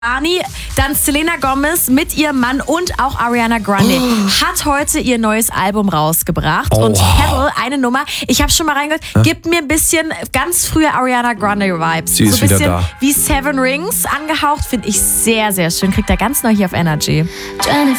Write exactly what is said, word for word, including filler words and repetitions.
Arnie, dann Selena Gomez mit ihrem Mann und auch Ariana Grande oh. hat heute ihr neues Album rausgebracht. Oh. Und Pebble, eine Nummer, ich habe schon mal reingehört, ja. gibt mir ein bisschen ganz frühe Ariana Grande Vibes. Sie ist so ein bisschen wieder da. Wie Seven Rings angehaucht, finde ich sehr, sehr schön. Kriegt er ganz neu hier auf Energy.